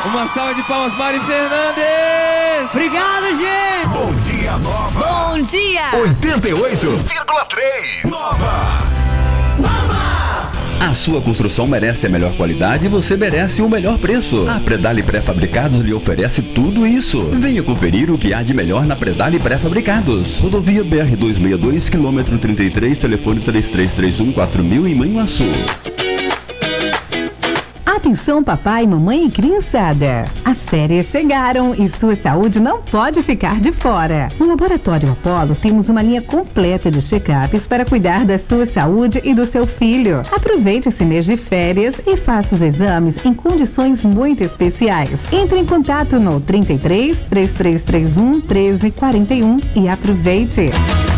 Uma salva de palmas, Mari Fernandes! Obrigado, gente! Bom dia, Nova! Bom dia! 88,3 Nova! A sua construção merece a melhor qualidade e você merece o melhor preço. A Predale Pré-Fabricados lhe oferece tudo isso. Venha conferir o que há de melhor na Predale Pré-Fabricados. Rodovia BR-262, quilômetro 33, telefone 3331-4000 em Manhuaçu. Atenção papai, mamãe e criançada. As férias chegaram e sua saúde não pode ficar de fora. No Laboratório Apollo temos uma linha completa de check-ups para cuidar da sua saúde e do seu filho. Aproveite esse mês de férias e faça os exames em condições muito especiais. Entre em contato no 33 3331 1341 e aproveite.